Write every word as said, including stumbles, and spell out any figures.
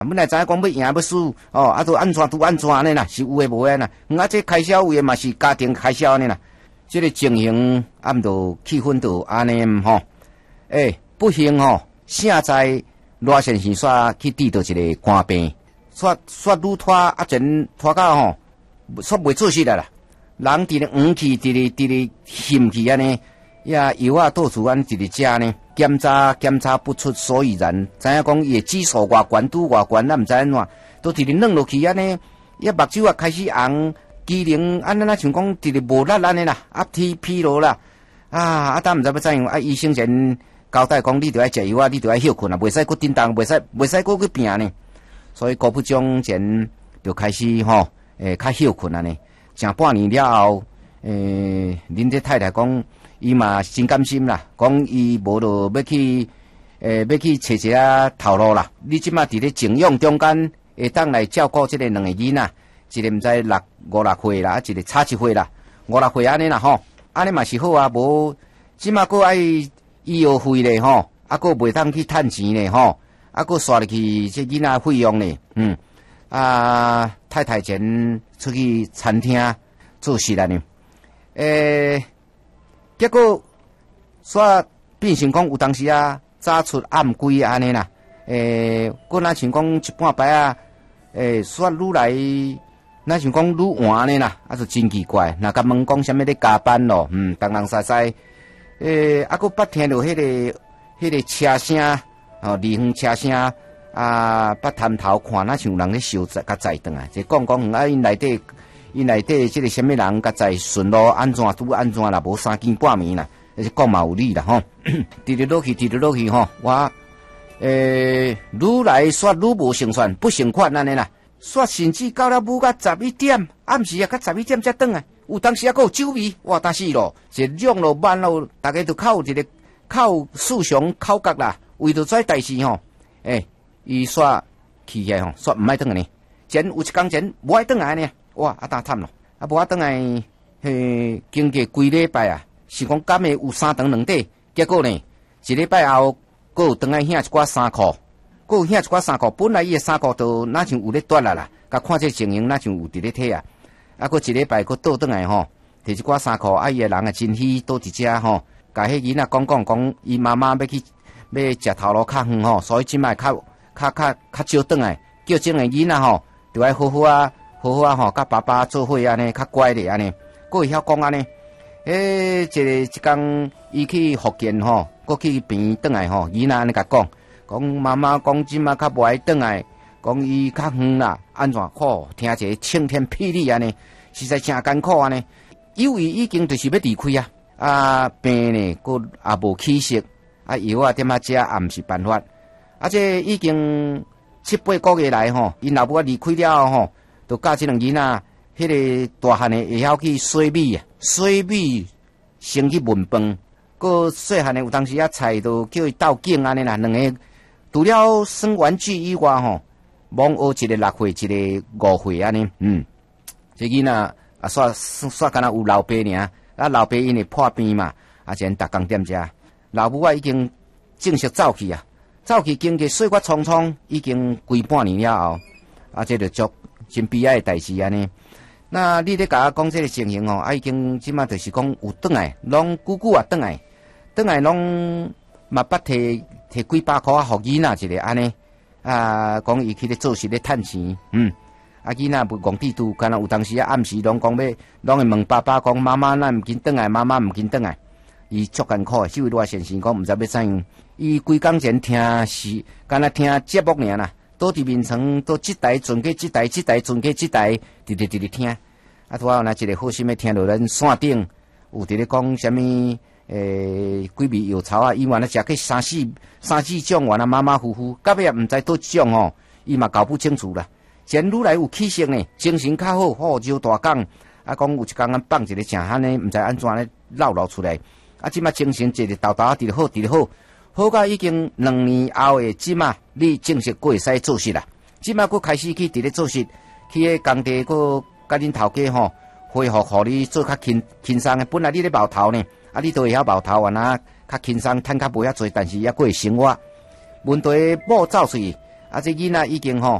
本来知影讲要赢要输，哦，啊，都安怎都安怎安尼啦，是有诶无诶啦。啊，这开销有诶嘛是家庭开销安尼啦。这个情形啊，毋着气氛着安尼吼。诶、欸，不幸吼，现在罗先生煞去遇到一个肝病，煞煞愈拖啊，前拖到吼，煞袂做事啦啦。人伫咧黄去，伫咧伫咧陷去安尼，呀药啊到处安伫咧食呢。检查检查不出所以然，知影讲伊诶指数偌悬，拄偌悬，咱毋知安怎，都伫咧软落去安尼，呀目睭啊开始红，机能安尼啦，像讲伫咧无力安尼啦，压体疲劳啦，啊啊，当毋知要怎样，啊医生前交代讲，你着爱食药啊，你着爱休困啊，袂使搁叮当，袂使袂使搁去拼呢，所以高不中前就开始吼，诶、欸，较休困安尼，成半年了后，诶、欸，恁这太太讲。伊嘛真甘心啦，讲伊无就要去，诶、欸，要去找一下头路啦。你即马伫咧静养中间，会当来照顾即个两个囡仔，一个毋知六五六岁啦，一个差一岁啦，五六岁安尼啦吼，安尼嘛是好啊。无即马佫爱医药费咧吼，啊佫袂当去趁钱咧吼，啊佫刷入去即囡仔费用咧，嗯，啊太太前出去餐厅做事啦呢，诶、欸。结果煞变成讲有当时啊，早出暗归安尼啦。诶，佫若像讲一半摆啊，诶，煞愈来，若像讲愈晚呢啦，啊，就真奇怪。若甲问讲啥物咧加班咯，嗯，东东西西，诶，啊，佫捌听到迄、那个、迄个车声，哦，离远车声，啊，捌探头看，若像有人咧收载甲载转来，就讲讲啊，因内底。因内底即个什么人，甲在顺路安怎拄安怎啦，无三更半暝啦，那是讲嘛有理啦吼。直直落去，直直落去吼，我诶愈来煞愈无胜算，不胜款安尼啦。煞甚至到了午到十一点，暗时啊，到十一点才转来。有当时啊，还有酒味，哇，但是咯，是量咯慢咯，大家都靠一个靠思想靠觉啦。为着这代志吼，诶，伊煞起起吼，煞毋爱转来呢。前有一工前无爱转来呢。哇！啊，打惨咯！啊，无我等来，嘿，经过规礼拜啊，是讲敢会有三长两短，结果呢，一礼拜后，佫有等来遐一寡衫裤，佫有遐一寡衫裤，本来伊诶衫裤都哪像有咧脱啦啦，甲看这情形哪像有伫咧体啊，啊，佫一礼拜佫倒转来吼，摕一寡衫裤，啊，伊诶人啊真喜倒伫遮吼，甲迄囡仔讲讲讲，伊妈妈要去要食头路较远吼，所以即摆较较较较少转来，叫种诶囡仔吼，着爱好好啊。好好啊吼，甲爸爸做伙安尼，较乖咧安尼，佫会晓讲安尼。诶，一个一工伊去福建吼，佫去病转来吼，囡仔安尼甲讲，讲妈妈讲即马较无爱转来，讲伊较远啦，安怎好听一个晴天霹雳安尼，实在真艰苦安尼。以为已经就是要离开啊，啊病呢，佫也无起色，啊药啊点啊食也毋是办法，啊这已经七八个月来吼，因老母啊离开了吼。就教即两囡仔，迄个大汉的会晓去洗米啊，洗米先去焖饭，个细汉的有当时啊菜都叫伊斗敬安尼啦，两个除了耍玩具以外吼，罔学一个六岁，一个五岁安尼，嗯，这囡仔啊煞煞敢若有老爸尔，啊老爸因为破病嘛，啊前逐工踮遮，老母啊已经正式走去啊，走去经过岁月匆匆，已经规半年了后，啊这就足。真悲哀的代志安尼，那你咧甲我讲这个情形哦，啊已经即马就是讲有转来，拢久久啊转来，转来拢嘛捌摕摕几百箍啊，互囡仔一个安尼啊，讲伊去咧做事咧趁钱，嗯，啊囡仔不戆地拄，敢若有当时啊暗时拢讲要，拢会问爸爸讲妈妈咱毋紧转来，妈妈毋紧转来，伊足艰苦，所以罗先生讲毋知要怎样，伊规工前听是，敢若听节目尔啦。倒伫面床，倒即台转过即台，即台转过即台，直直直直听。啊，拄好若一个好心的听到咱线顶有伫咧讲啥物诶，几味药草啊，伊原来食过三四三四种，原来马马虎虎，到尾也毋知倒一种吼，伊嘛搞不清楚啦。前愈来有气色呢，精神较好，好招大讲，啊，讲有一工啊放一个正汉呢，毋知安怎咧闹闹出来。啊，即马精神一日豆豆啊，直咧好，直咧好。好到已经两年后的即马，你正式过会使做事啦。即马佫开始去伫咧做事，去迄工地佫甲恁头家吼恢复，互你做较轻轻松的。本来你咧冒头呢，啊，你都会晓冒头啊，那较轻松，趁较无遐济，但是也佫会生活。问题某走出去， 啊，这囡仔已经吼